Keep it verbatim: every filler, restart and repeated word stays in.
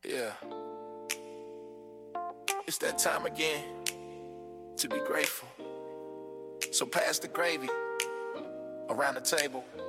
Yeah, it's that time again to be grateful. So pass the gravy around the table.